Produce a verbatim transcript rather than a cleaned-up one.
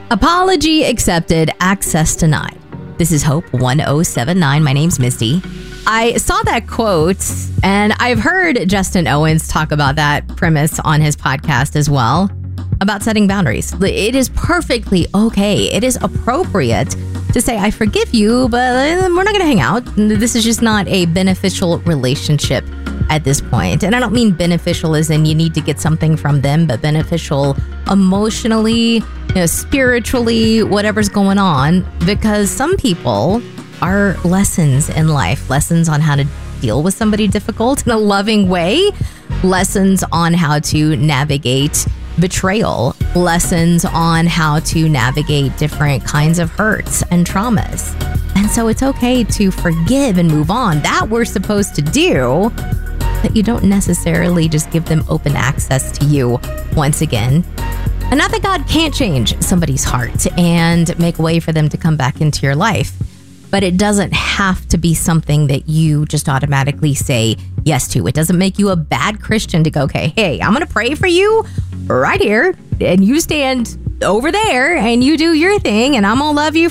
Apology accepted, access denied. This is Hope one oh seven nine. My name's Misty. I saw that quote, and I've heard Justin Owens talk about that premise on his podcast as well, about setting boundaries. It is perfectly okay. It is appropriate to say, I forgive you, but we're not going to hang out. This is just not a beneficial relationship at this point. And I don't mean beneficial as in you need to get something from them, but beneficial emotionally, you know, spiritually, whatever's going on, because some people are lessons in life, lessons on how to deal with somebody difficult in a loving way, lessons on how to navigate betrayal, lessons on how to navigate different kinds of hurts and traumas. And so it's okay to forgive and move on. That we're supposed to do, but you don't necessarily just give them open access to you once again. And not that God can't change somebody's heart and make a way for them to come back into your life, but it doesn't have to be something that you just automatically say yes to. It doesn't make you a bad Christian to go, okay, hey, I'm going to pray for you right here, and you stand over there and you do your thing, and I'm going to love you